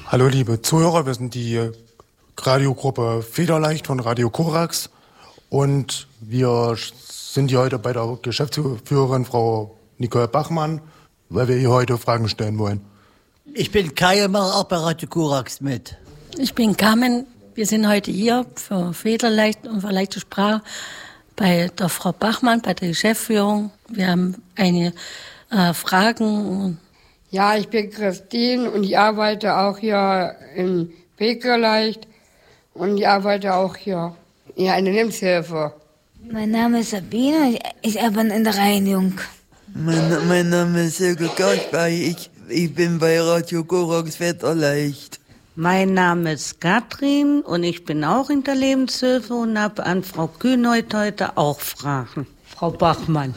Hallo liebe Zuhörer, wir sind die Radiogruppe Federleicht von Radio Korax und wir sind hier heute bei der Geschäftsführerin Frau Nicole Bachmann, weil wir hier heute Fragen stellen wollen. Ich bin Kai und mache auch bei Radio Korax mit. Ich bin Carmen. Wir sind heute hier für Federleicht und für leichte Sprache bei der Frau Bachmann, bei der Geschäftsführung. Wir haben einige Fragen. Ja, ich bin Christine und ich arbeite auch hier in Federleicht und ich arbeite auch hier in der Lebenshilfe. Mein Name ist Sabine, ich arbeite in der Reinigung. Mein Name ist Silke Gaschbei, ich bin bei Radio Korax Federleicht. Mein Name ist Katrin und ich bin auch in der Lebenshilfe und habe an Frau Kühnert heute auch Fragen. Frau Bachmann,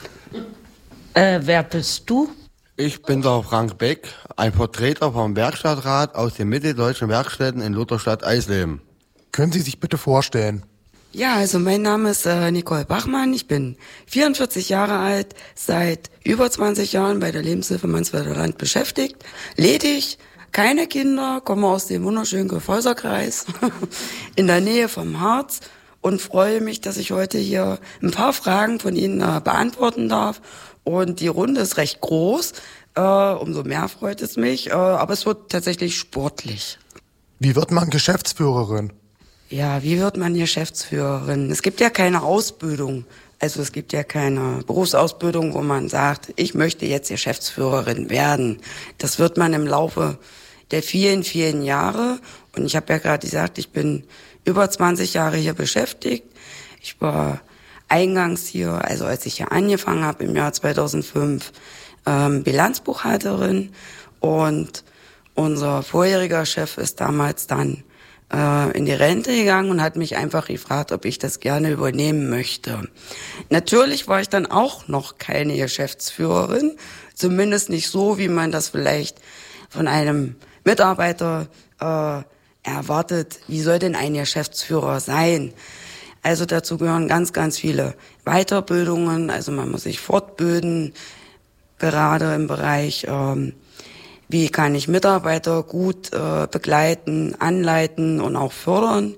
wer bist du? Ich bin der Frank Beck, ein Vertreter vom Werkstattrat aus den mitteldeutschen Werkstätten in Lutherstadt-Eisleben. Können Sie sich bitte vorstellen? Ja, also mein Name ist Nicole Bachmann, ich bin 44 Jahre alt, seit über 20 Jahren bei der Lebenshilfe Mansfelder Land beschäftigt, ledig, keine Kinder, komme aus dem wunderschönen Grafhäuserkreis in der Nähe vom Harz und freue mich, dass ich heute hier ein paar Fragen von Ihnen beantworten darf. Und die Runde ist recht groß, umso mehr freut es mich, aber es wird tatsächlich sportlich. Wie wird man Geschäftsführerin? Ja, wie wird man Geschäftsführerin? Es gibt ja keine Ausbildung, also es gibt ja keine Berufsausbildung, wo man sagt, ich möchte jetzt Geschäftsführerin werden. Das wird man im Laufe der vielen, vielen Jahre. Und ich habe ja gerade gesagt, ich bin über 20 Jahre hier beschäftigt. Ich war eingangs hier, also als ich hier angefangen habe im Jahr 2005, Bilanzbuchhalterin und unser vorheriger Chef ist damals dann in die Rente gegangen und hat mich einfach gefragt, ob ich das gerne übernehmen möchte. Natürlich war ich dann auch noch keine Geschäftsführerin, zumindest nicht so, wie man das vielleicht von einem Mitarbeiter erwartet. Wie soll denn ein Geschäftsführer sein? Also dazu gehören ganz, ganz viele Weiterbildungen. Also man muss sich fortbilden, gerade im Bereich, wie kann ich Mitarbeiter gut begleiten, anleiten und auch fördern.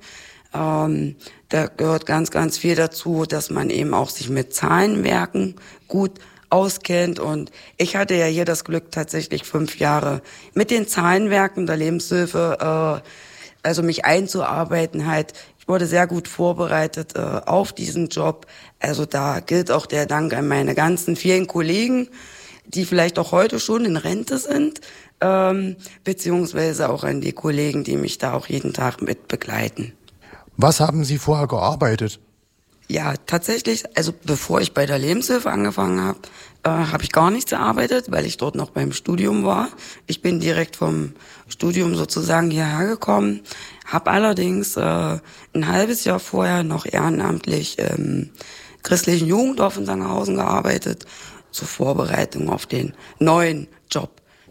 Da gehört ganz, ganz viel dazu, dass man eben auch sich mit Zahlenwerken gut auskennt. Und ich hatte ja hier das Glück, tatsächlich 5 Jahre mit den Zahlenwerken der Lebenshilfe, also mich einzuarbeiten halt. Ich wurde sehr gut vorbereitet auf diesen Job. Also da gilt auch der Dank an meine ganzen vielen Kollegen, die vielleicht auch heute schon in Rente sind, beziehungsweise auch an die Kollegen, die mich da auch jeden Tag mit begleiten. Was haben Sie vorher gearbeitet? Ja, tatsächlich, also bevor ich bei der Lebenshilfe angefangen habe, habe ich gar nichts gearbeitet, weil ich dort noch beim Studium war. Ich bin direkt vom Studium sozusagen hierher gekommen, habe allerdings ein halbes Jahr vorher noch ehrenamtlich im christlichen Jugenddorf in Sangerhausen gearbeitet, zur Vorbereitung auf den neuen Job.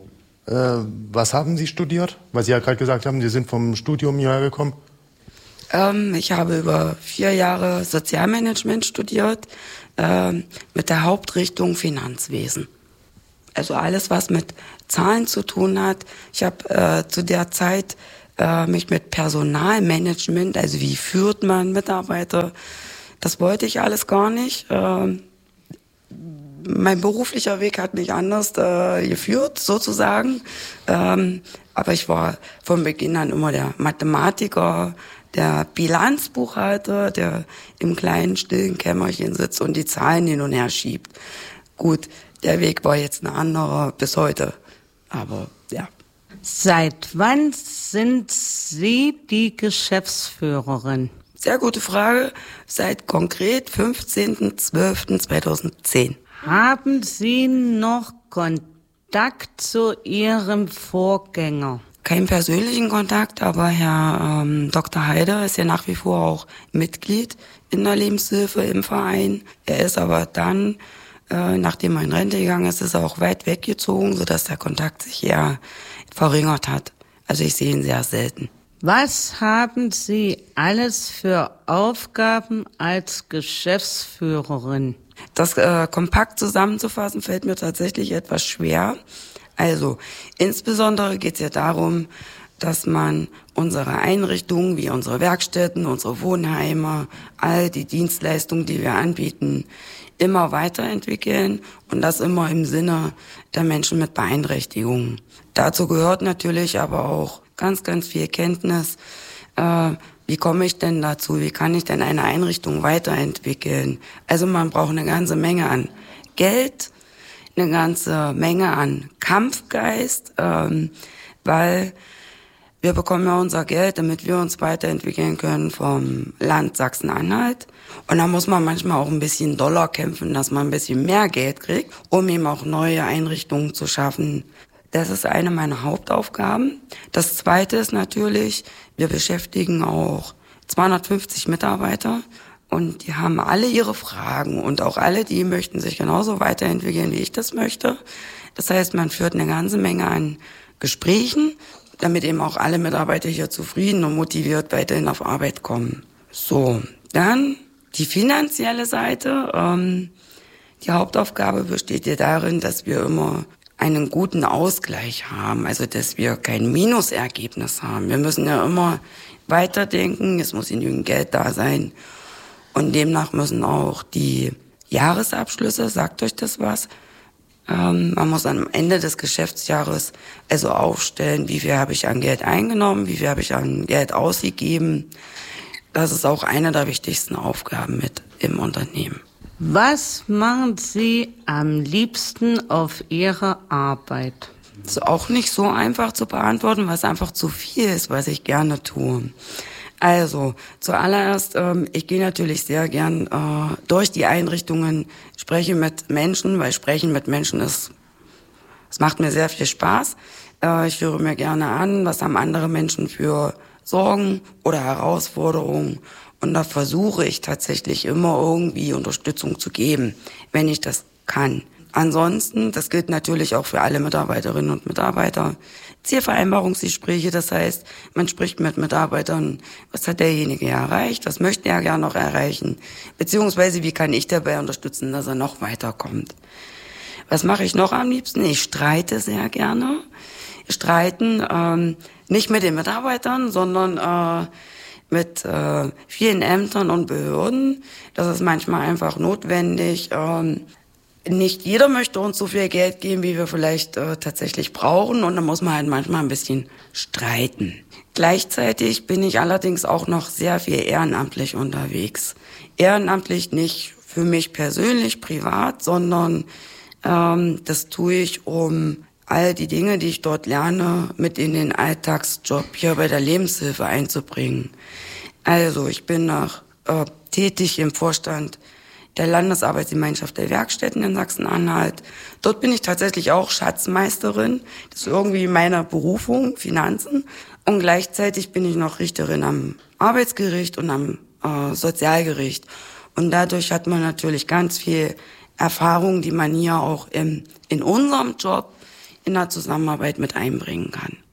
Was haben Sie studiert? Weil Sie ja gerade gesagt haben, Sie sind vom Studium hierher gekommen. Ich habe über 4 Jahre Sozialmanagement studiert, mit der Hauptrichtung Finanzwesen. Also alles, was mit Zahlen zu tun hat. Ich habe zu der Zeit mich mit Personalmanagement, also wie führt man Mitarbeiter, das wollte ich alles gar nicht. Mein beruflicher Weg hat mich anders geführt, sozusagen. Aber ich war von Beginn an immer der Mathematiker, der Bilanzbuchhalter, der im kleinen, stillen Kämmerchen sitzt und die Zahlen hin und her schiebt. Gut, der Weg war jetzt ein anderer bis heute. Aber ja. Seit wann sind Sie die Geschäftsführerin? Sehr gute Frage. Seit konkret 15.12.2010. Haben Sie noch Kontakt zu Ihrem Vorgänger? Keinen persönlichen Kontakt, aber Herr Dr. Heider ist ja nach wie vor auch Mitglied in der Lebenshilfe im Verein. Er ist aber dann, nachdem er in Rente gegangen ist, ist er auch weit weggezogen, sodass der Kontakt sich eher verringert hat. Also ich sehe ihn sehr selten. Was haben Sie alles für Aufgaben als Geschäftsführerin? Das kompakt zusammenzufassen fällt mir tatsächlich etwas schwer. Also insbesondere geht es ja darum, dass man unsere Einrichtungen wie unsere Werkstätten, unsere Wohnheime, all die Dienstleistungen, die wir anbieten, immer weiterentwickeln und das immer im Sinne der Menschen mit Beeinträchtigungen. Dazu gehört natürlich aber auch ganz, ganz viel Kenntnis. Wie komme ich denn dazu? Wie kann ich denn eine Einrichtung weiterentwickeln? Also man braucht eine ganze Menge an Geld, eine ganze Menge an Kampfgeist, weil wir bekommen ja unser Geld, damit wir uns weiterentwickeln können vom Land Sachsen-Anhalt. Und da muss man manchmal auch ein bisschen Dollar kämpfen, dass man ein bisschen mehr Geld kriegt, um eben auch neue Einrichtungen zu schaffen. Das ist eine meiner Hauptaufgaben. Das Zweite ist natürlich, wir beschäftigen auch 250 Mitarbeiter und die haben alle ihre Fragen und auch alle, die möchten sich genauso weiterentwickeln, wie ich das möchte. Das heißt, man führt eine ganze Menge an Gesprächen, damit eben auch alle Mitarbeiter hier zufrieden und motiviert weiterhin auf Arbeit kommen. So, dann die finanzielle Seite. Die Hauptaufgabe besteht ja darin, dass wir immer einen guten Ausgleich haben, also dass wir kein Minusergebnis haben. Wir müssen ja immer weiterdenken, es muss genügend Geld da sein und demnach müssen auch die Jahresabschlüsse, sagt euch das was? Man muss am Ende des Geschäftsjahres also aufstellen, wie viel habe ich an Geld eingenommen, wie viel habe ich an Geld ausgegeben. Das ist auch eine der wichtigsten Aufgaben mit im Unternehmen. Was machen Sie am liebsten auf Ihrer Arbeit? Das ist auch nicht so einfach zu beantworten, weil es einfach zu viel ist, was ich gerne tue. Also, zuallererst, ich gehe natürlich sehr gern durch die Einrichtungen, spreche mit Menschen, weil Sprechen mit Menschen es macht mir sehr viel Spaß. Ich höre mir gerne an, was haben andere Menschen für Sorgen oder Herausforderungen. Und da versuche ich tatsächlich immer irgendwie Unterstützung zu geben, wenn ich das kann. Ansonsten, das gilt natürlich auch für alle Mitarbeiterinnen und Mitarbeiter, Zielvereinbarungsgespräche, das heißt, man spricht mit Mitarbeitern, was hat derjenige erreicht, was möchte er gerne noch erreichen, beziehungsweise wie kann ich dabei unterstützen, dass er noch weiterkommt. Was mache ich noch am liebsten? Ich streite sehr gerne. Streiten, nicht mit den Mitarbeitern, sondern mit vielen Ämtern und Behörden. Das ist manchmal einfach notwendig. Nicht jeder möchte uns so viel Geld geben, wie wir vielleicht tatsächlich brauchen. Und da muss man halt manchmal ein bisschen streiten. Gleichzeitig bin ich allerdings auch noch sehr viel ehrenamtlich unterwegs. Ehrenamtlich nicht für mich persönlich, privat, sondern das tue ich, um all die Dinge, die ich dort lerne, mit in den Alltagsjob hier bei der Lebenshilfe einzubringen. Also ich bin noch tätig im Vorstand der Landesarbeitsgemeinschaft der Werkstätten in Sachsen-Anhalt. Dort bin ich tatsächlich auch Schatzmeisterin. Das ist irgendwie meine Berufung, Finanzen. Und gleichzeitig bin ich noch Richterin am Arbeitsgericht und am Sozialgericht. Und dadurch hat man natürlich ganz viel Erfahrung, die man hier auch in unserem Job in der Zusammenarbeit mit einbringen kann.